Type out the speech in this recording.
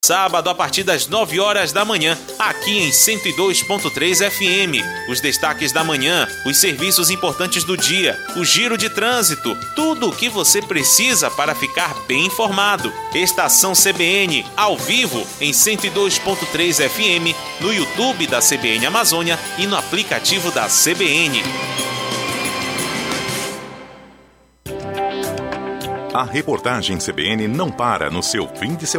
Sábado a partir das 9 horas da manhã, aqui em 102.3 FM. Os destaques da manhã, os serviços importantes do dia, o giro de trânsito, tudo o que você precisa para ficar bem informado. Estação CBN, ao vivo, em 102.3 FM, no YouTube da CBN Amazônia e no aplicativo da CBN. A reportagem CBN não para no seu fim de semana.